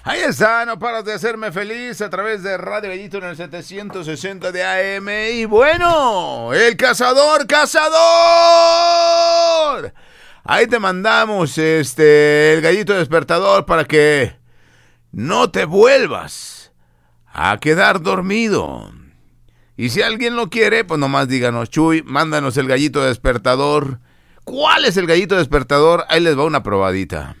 Ahí está, no paras de hacerme feliz a través de Radio Gallito en el 760 de AM. Y bueno, el cazador. Ahí te mandamos el gallito despertador para que no te vuelvas a quedar dormido. Y si alguien lo quiere, pues nomás díganos, Chuy, mándanos el gallito despertador. ¿Cuál es el gallito despertador? Ahí les va una probadita.